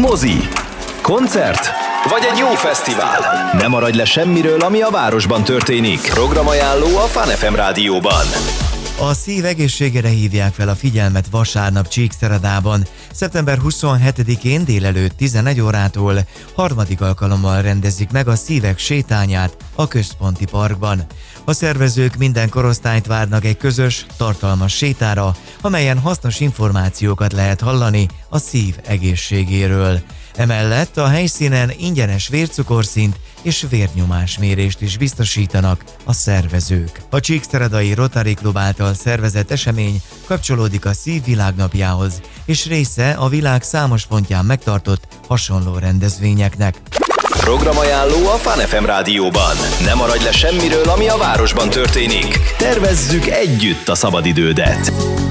Mozi, koncert vagy egy jó fesztivál. Ne maradj le semmiről, ami a városban történik. Programajánló a Fun FM rádióban. A szív egészségére hívják fel a figyelmet vasárnap Csíkszeredában. Szeptember 27-én délelőtt 11 órától harmadik alkalommal rendezik meg a szívek sétányát a Központi Parkban. A szervezők minden korosztályt várnak egy közös, tartalmas sétára, amelyen hasznos információkat lehet hallani a szív egészségéről. Emellett a helyszínen ingyenes vércukorszint és vérnyomásmérést is biztosítanak a szervezők. A Csíkszeredai Rotary Klub által szervezett esemény kapcsolódik a Szív Világnapjához, és része a világ számos pontján megtartott hasonló rendezvényeknek. Programajánló a Fun FM rádióban. Ne maradj le semmiről, ami a városban történik. Tervezzük együtt a szabadidődet.